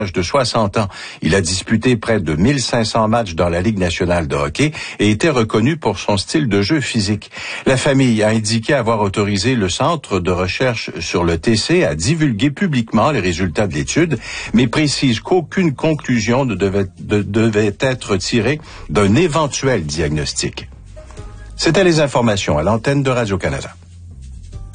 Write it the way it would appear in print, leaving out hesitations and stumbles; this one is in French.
de 60 ans. Il a disputé près de 1500 matchs dans la Ligue nationale de hockey et était reconnu pour son style de jeu physique. La famille a indiqué avoir autorisé le Centre de recherche sur le TC à divulguer publiquement les résultats de l'étude, mais précise qu'aucune conclusion ne devait être tirée d'un éventuel diagnostic. C'était les informations à l'antenne de Radio-Canada.